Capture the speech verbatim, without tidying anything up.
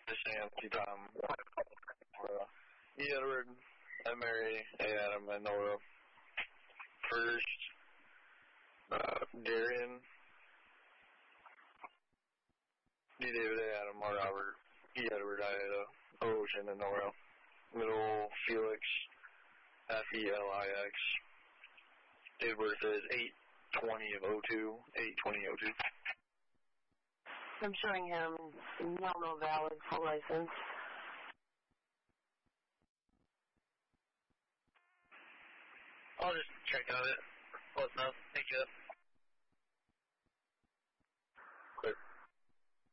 Sam, T. Tom, Nora, E. Edward, M. Mary, A. Adam, and Nora. First, uh, Darian, D. David, A. Adam, R. Robert, E. Edward, I. Ada, O. Ocean, and Nora. Middle, Felix, F. E. L. I. X. Date of birth is eight twenty of oh two, eight twenty oh two. I'm showing him no, no valid full license. I'll just check on it. Close enough. Thank you.